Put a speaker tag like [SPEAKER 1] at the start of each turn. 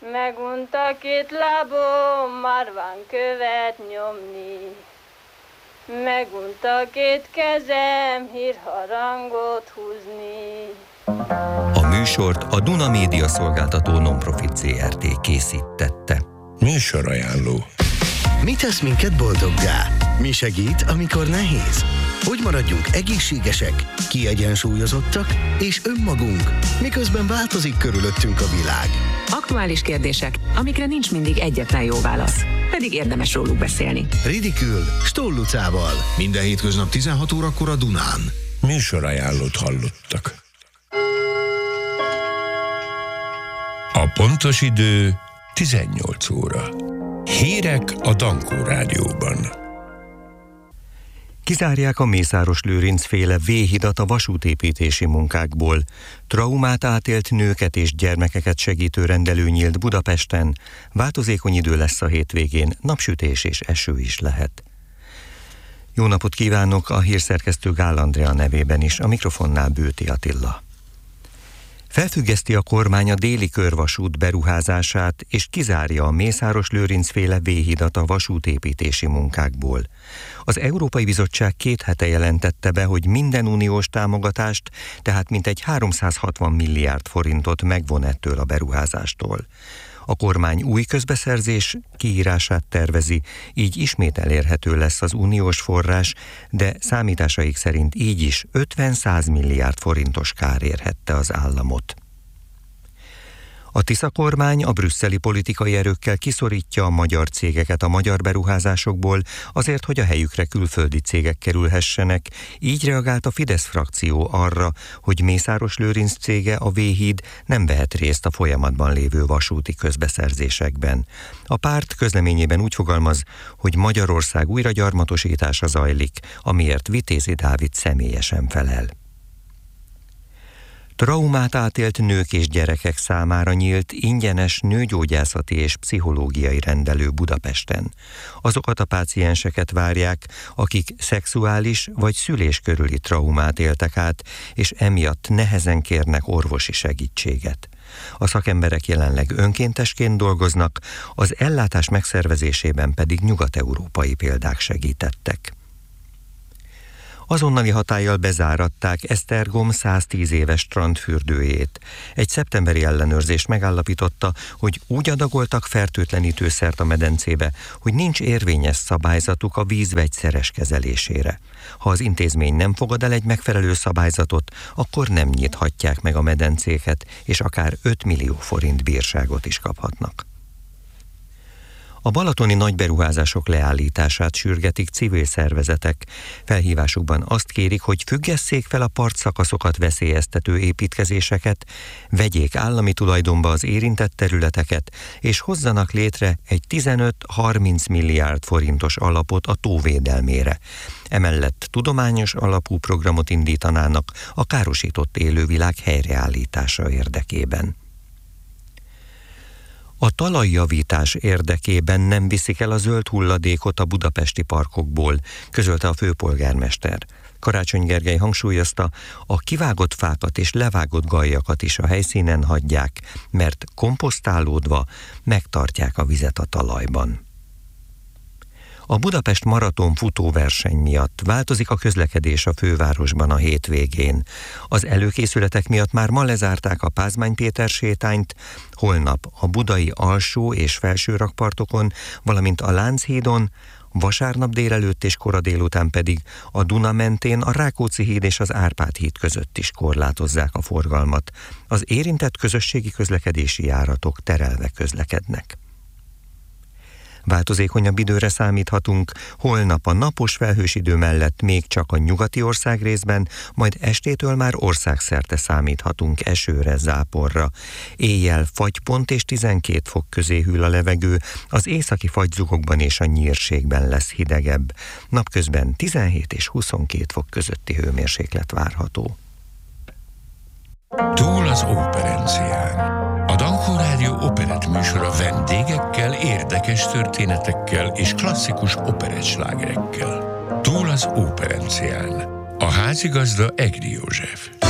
[SPEAKER 1] Megunta két lábom, már van követ nyomni. Megunta két kezem, hírharangot húzni.
[SPEAKER 2] A műsort a Duna Média Szolgáltató Non-Profit Zrt. Készítette.
[SPEAKER 3] Műsorajánló.
[SPEAKER 4] Mi tesz minket boldoggá? Mi segít, amikor nehéz? Hogy maradjunk egészségesek, kiegyensúlyozottak és önmagunk, miközben változik körülöttünk a világ.
[SPEAKER 5] Aktuális kérdések, amikre nincs mindig egyetlen jó válasz, pedig érdemes róluk beszélni.
[SPEAKER 4] Ridikül, Stoll Lucával.
[SPEAKER 3] Minden hétköznap 16 órakor a Dunán. Műsorajánlót hallottak. A pontos idő 18 óra. Hírek a Dankó Rádióban.
[SPEAKER 2] Kizárják a Mészáros Lőrinc féle V-hidat a vasútépítési munkákból. Traumát átélt nőket és gyermekeket segítő rendelő nyílt Budapesten. Változékony idő lesz a hétvégén, napsütés és eső is lehet. Jó napot kívánok, a hírszerkesztő Gál Andrea nevében is, a mikrofonnál Bőti Attila. Felfüggeszti a kormány a déli körvasút beruházását, és kizárja a Mészáros Lőrinc féle V-hidat a vasútépítési munkákból. Az Európai Bizottság 2 hete jelentette be, hogy minden uniós támogatást, tehát mintegy 360 milliárd forintot megvon ettől a beruházástól. A kormány új közbeszerzés kiírását tervezi, így ismét elérhető lesz az uniós forrás, de számításaik szerint így is 50-100 milliárd forintos kár érhette az államot. A Tisza kormány a brüsszeli politikai erőkkel kiszorítja a magyar cégeket a magyar beruházásokból azért, hogy a helyükre külföldi cégek kerülhessenek. Így reagált a Fidesz frakció arra, hogy Mészáros Lőrinc cége, a V-híd nem vehet részt a folyamatban lévő vasúti közbeszerzésekben. A párt közleményében úgy fogalmaz, hogy Magyarország újragyarmatosítása zajlik, amiért Vitézi Dávid személyesen felel. Traumát átélt nők és gyerekek számára nyílt ingyenes nőgyógyászati és pszichológiai rendelő Budapesten. Azokat a pácienseket várják, akik szexuális vagy szülés körüli traumát éltek át, és emiatt nehezen kérnek orvosi segítséget. A szakemberek jelenleg önkéntesként dolgoznak, az ellátás megszervezésében pedig nyugat-európai példák segítettek. Azonnali hatállyal bezáratták Esztergom 110 éves strandfürdőjét. Egy szeptemberi ellenőrzés megállapította, hogy úgy adagoltak fertőtlenítőszert a medencébe, hogy nincs érvényes szabályzatuk a víz vegyszeres kezelésére. Ha az intézmény nem fogad el egy megfelelő szabályzatot, akkor nem nyithatják meg a medencéket, és akár 5 millió forint bírságot is kaphatnak. A balatoni nagyberuházások leállítását sürgetik civil szervezetek. Felhívásukban azt kérik, hogy függesszék fel a partszakaszokat veszélyeztető építkezéseket, vegyék állami tulajdonba az érintett területeket, és hozzanak létre egy 15-30 milliárd forintos alapot a tó védelmére. Emellett tudományos alapú programot indítanának a károsított élővilág helyreállítása érdekében. A talajjavítás érdekében nem viszik el a zöld hulladékot a budapesti parkokból, közölte a főpolgármester. Karácsony Gergely hangsúlyozta, a kivágott fákat és levágott galjakat is a helyszínen hagyják, mert komposztálódva megtartják a vizet a talajban. A Budapest maraton futóverseny miatt változik a közlekedés a fővárosban a hétvégén. Az előkészületek miatt már ma lezárták a Pázmány Péter sétányt, holnap a budai alsó és felső rakpartokon, valamint a Lánchídon, vasárnap délelőtt és kora délután pedig a Duna mentén a Rákóczi híd és az Árpád híd között is korlátozzák a forgalmat. Az érintett közösségi közlekedési járatok terelve közlekednek. Változékonyabb időre számíthatunk, holnap a napos felhős idő mellett még csak a nyugati országrészben, majd estétől már országszerte számíthatunk esőre, záporra. Éjjel fagypont és 12 fok közé hűl a levegő, az északi fagyzugokban és a nyírségben lesz hidegebb. Napközben 17 és 22 fok közötti hőmérséklet várható.
[SPEAKER 3] Túl az operencián. A Dankó Rádió operett műsora vendégekkel, érdekes történetekkel és klasszikus operettslágerekkel. Túl az operencián. A házigazda Egri József.